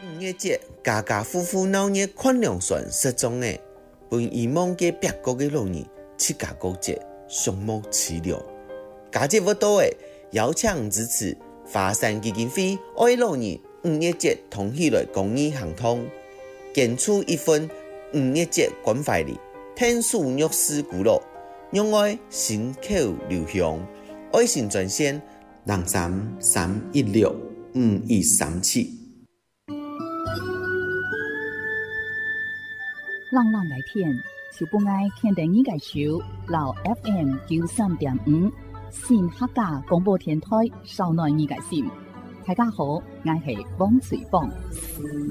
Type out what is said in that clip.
5月节，家家户户闹热看凉船失踪的，本遗忘嘅别国嘅老人，七家过节相貌凄凉。佳节活动的，邀请支持华山基金会爱老人5月节同起来公益行动，捐出一份5月节关怀礼，天数玉丝鼓乐，用爱心口留香，爱心专线03-316-5137。 朗朗来天，就不爱听第二个show，老 FM 93.5，新客家广播电台少年二个心。大家好，我是汪翠芳。